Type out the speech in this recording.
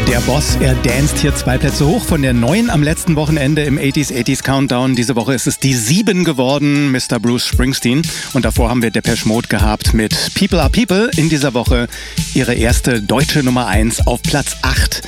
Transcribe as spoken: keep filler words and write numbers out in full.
Der Boss, er danced hier zwei Plätze hoch von der neun am letzten Wochenende im achtziger achtziger Countdown. Diese Woche ist es die sieben geworden, Mister Bruce Springsteen. Und davor haben wir Depeche Mode gehabt mit People Are People. In dieser Woche ihre erste deutsche Nummer eins auf Platz acht.